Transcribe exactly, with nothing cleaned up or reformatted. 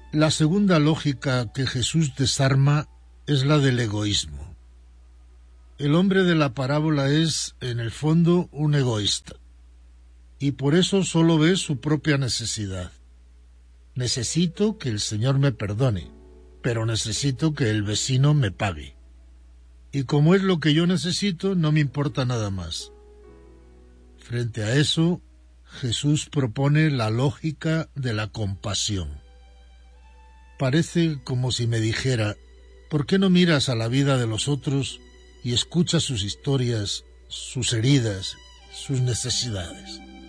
La segunda lógica que Jesús desarma es la del egoísmo. El hombre de la parábola es, en el fondo, un egoísta, y por eso solo ve su propia necesidad. Necesito que el Señor me perdone, pero necesito que el vecino me pague. Y como es lo que yo necesito, no me importa nada más. Frente a eso, Jesús propone la lógica de la compasión. Parece como si me dijera, ¿por qué no miras a la vida de los otros y escuchas sus historias, sus heridas, sus necesidades?